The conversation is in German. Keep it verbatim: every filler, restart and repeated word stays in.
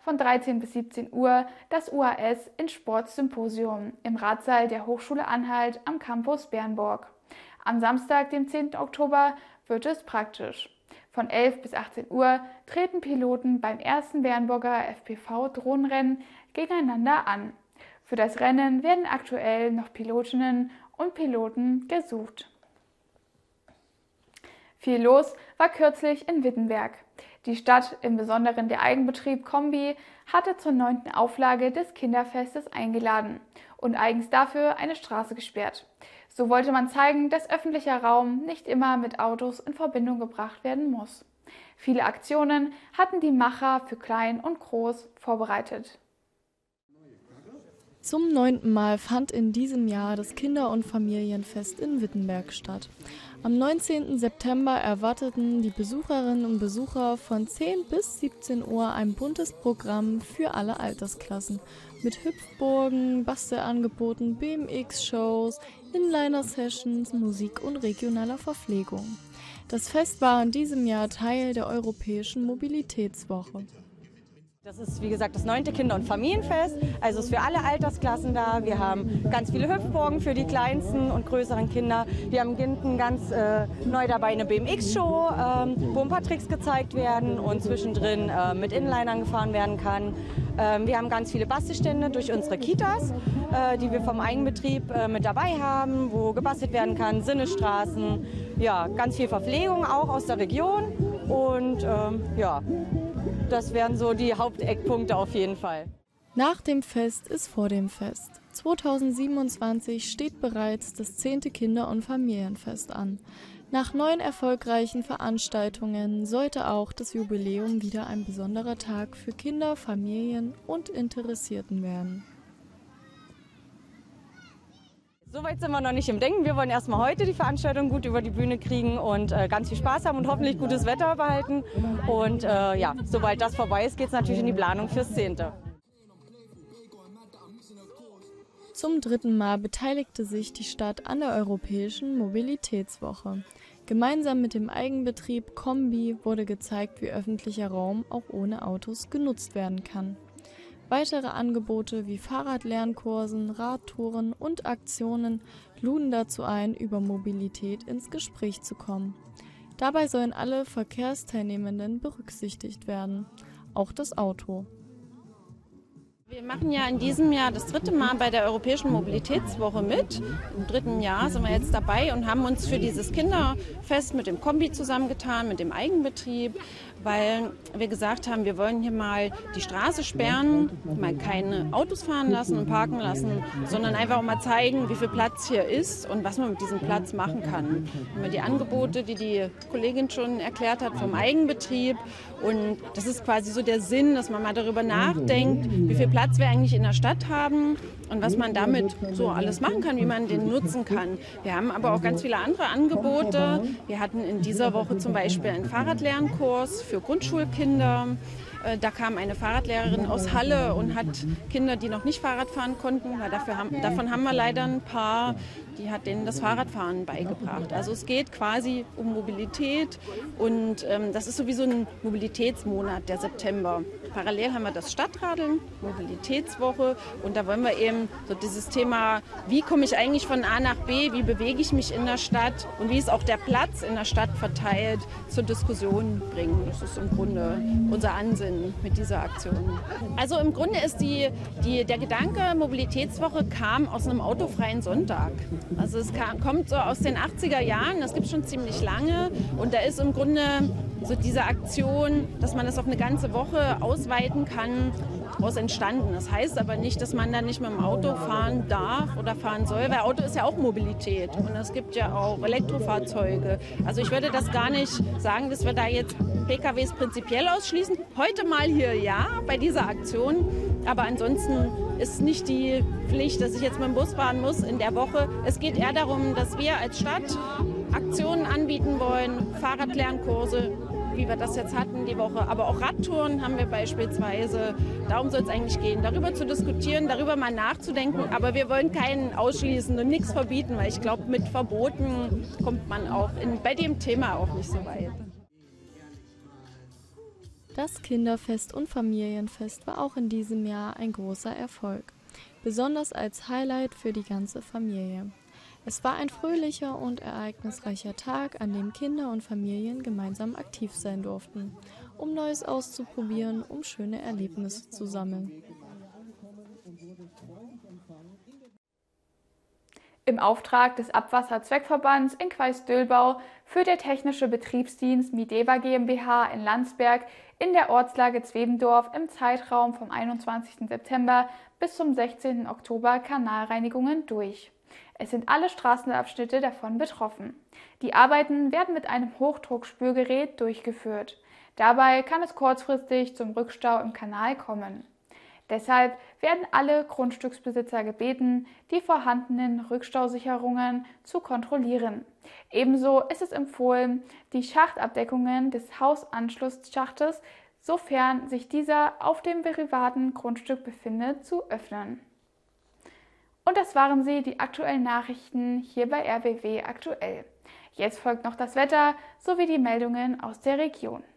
von dreizehn bis siebzehn Uhr das U A S in Sportsymposium im Ratsaal der Hochschule Anhalt am Campus Bernburg. Am Samstag, dem zehnten Oktober, wird es praktisch. Von elf bis achtzehn Uhr treten Piloten beim ersten Bernburger F P V-Drohnenrennen gegeneinander an. Für das Rennen werden aktuell noch Pilotinnen und Piloten gesucht. Viel los war kürzlich in Wittenberg. Die Stadt, im Besonderen der Eigenbetrieb Kombi, hatte zur neunten Auflage des Kinderfestes eingeladen und eigens dafür eine Straße gesperrt. So wollte man zeigen, dass öffentlicher Raum nicht immer mit Autos in Verbindung gebracht werden muss. Viele Aktionen hatten die Macher für Klein und Groß vorbereitet. Zum neunten Mal fand in diesem Jahr das Kinder- und Familienfest in Wittenberg statt. Am neunzehnten September erwarteten die Besucherinnen und Besucher von zehn bis siebzehn Uhr ein buntes Programm für alle Altersklassen mit Hüpfburgen, Bastelangeboten, B M X-Shows, Inliner-Sessions, Musik und regionaler Verpflegung. Das Fest war in diesem Jahr Teil der Europäischen Mobilitätswoche. Das ist, wie gesagt, das neunte Kinder- und Familienfest, also ist für alle Altersklassen da. Wir haben ganz viele Hüpfburgen für die kleinsten und größeren Kinder. Wir haben hinten ganz äh, neu dabei eine B M X-Show, ähm, wo ein paar Tricks gezeigt werden und zwischendrin äh, mit Inlinern gefahren werden kann. Ähm, wir haben ganz viele Bastelstände durch unsere Kitas, äh, die wir vom Eigenbetrieb äh, mit dabei haben, wo gebastelt werden kann, Sinnestraßen, ja, ganz viel Verpflegung auch aus der Region und ähm, ja. Das wären so die Haupteckpunkte auf jeden Fall. Nach dem Fest ist vor dem Fest. zweitausendsiebenundzwanzig steht bereits das zehnte Kinder- und Familienfest an. Nach neun erfolgreichen Veranstaltungen sollte auch das Jubiläum wieder ein besonderer Tag für Kinder, Familien und Interessierten werden. Soweit sind wir noch nicht im Denken. Wir wollen erstmal heute die Veranstaltung gut über die Bühne kriegen und äh, ganz viel Spaß haben und hoffentlich gutes Wetter behalten. Und äh, ja, sobald das vorbei ist, geht es natürlich in die Planung fürs zehnte. Zum dritten Mal beteiligte sich die Stadt an der Europäischen Mobilitätswoche. Gemeinsam mit dem Eigenbetrieb Kombi wurde gezeigt, wie öffentlicher Raum auch ohne Autos genutzt werden kann. Weitere Angebote wie Fahrradlernkursen, Radtouren und Aktionen luden dazu ein, über Mobilität ins Gespräch zu kommen. Dabei sollen alle Verkehrsteilnehmenden berücksichtigt werden, auch das Auto. Wir machen ja in diesem Jahr das dritte Mal bei der Europäischen Mobilitätswoche mit. Im dritten Jahr sind wir jetzt dabei und haben uns für dieses Kinderfest mit dem Kombi zusammengetan, mit dem Eigenbetrieb, weil wir gesagt haben, wir wollen hier mal die Straße sperren, mal keine Autos fahren lassen und parken lassen, sondern einfach auch mal zeigen, wie viel Platz hier ist und was man mit diesem Platz machen kann. Haben wir die Angebote, die die Kollegin schon erklärt hat, vom Eigenbetrieb. Und das ist quasi so der Sinn, dass man mal darüber nachdenkt, wie viel Platz wir eigentlich in der Stadt haben und was man damit so alles machen kann, wie man den nutzen kann. Wir haben aber auch ganz viele andere Angebote. Wir hatten in dieser Woche zum Beispiel einen Fahrradlernkurs für Grundschulkinder. Da kam eine Fahrradlehrerin aus Halle und hat Kinder, die noch nicht Fahrrad fahren konnten, weil dafür haben, davon haben wir leider ein paar, die hat denen das Fahrradfahren beigebracht. Also es geht quasi um Mobilität und ähm, das ist sowieso ein Mobilitätsmonat, der September. Parallel haben wir das Stadtradeln, Mobilitätswoche und da wollen wir eben so dieses Thema, wie komme ich eigentlich von A nach B, wie bewege ich mich in der Stadt und wie ist auch der Platz in der Stadt verteilt, zur Diskussion bringen. Das ist im Grunde unser Ansinnen mit dieser Aktion. Also im Grunde ist die, die, der Gedanke Mobilitätswoche kam aus einem autofreien Sonntag. Also es kam, kommt so aus den achtziger Jahren, das gibt es schon ziemlich lange und da ist im Grunde so diese Aktion, dass man das auf eine ganze Woche ausweiten kann, daraus entstanden. Das heißt aber nicht, dass man dann nicht mit dem Auto fahren darf oder fahren soll, weil Auto ist ja auch Mobilität und es gibt ja auch Elektrofahrzeuge. Also ich würde das gar nicht sagen, dass wir da jetzt P K Ws prinzipiell ausschließen. Heute mal hier ja, bei dieser Aktion, aber ansonsten ist nicht die Pflicht, dass ich jetzt mit dem Bus fahren muss in der Woche. Es geht eher darum, dass wir als Stadt Aktionen anbieten wollen, Fahrradlernkurse, wie wir das jetzt hatten die Woche, aber auch Radtouren haben wir beispielsweise. Darum soll es eigentlich gehen, darüber zu diskutieren, darüber mal nachzudenken, aber wir wollen keinen ausschließen und nichts verbieten, weil ich glaube, mit Verboten kommt man auch in, bei dem Thema auch nicht so weit. Das Kinderfest und Familienfest war auch in diesem Jahr ein großer Erfolg, besonders als Highlight für die ganze Familie. Es war ein fröhlicher und ereignisreicher Tag, an dem Kinder und Familien gemeinsam aktiv sein durften, um Neues auszuprobieren, um schöne Erlebnisse zu sammeln. Im Auftrag des Abwasserzweckverbands in Queis-Dölbau führt der Technische Betriebsdienst Mideva GmbH in Landsberg in der Ortslage Zwebendorf im Zeitraum vom einundzwanzigsten September bis zum sechzehnten Oktober Kanalreinigungen durch. Es sind alle Straßenabschnitte davon betroffen. Die Arbeiten werden mit einem Hochdruckspülgerät durchgeführt. Dabei kann es kurzfristig zum Rückstau im Kanal kommen. Deshalb werden alle Grundstücksbesitzer gebeten, die vorhandenen Rückstausicherungen zu kontrollieren. Ebenso ist es empfohlen, die Schachtabdeckungen des Hausanschlussschachtes, sofern sich dieser auf dem privaten Grundstück befindet, zu öffnen. Und das waren sie, die aktuellen Nachrichten hier bei R B W aktuell. Jetzt folgt noch das Wetter sowie die Meldungen aus der Region.